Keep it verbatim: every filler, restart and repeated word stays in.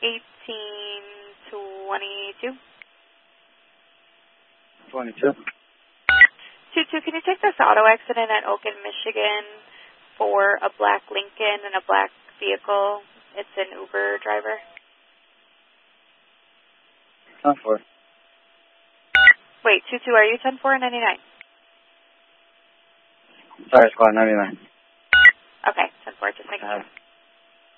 eighteen twenty-two. twenty-two. two two, can you take this auto accident at Oakland, Michigan for a black Lincoln and a black vehicle? It's an Uber driver. ten four. Wait, two two, are you ten four or ninety-nine? Sorry, squad ninety-nine. Okay, ten four, just making sure.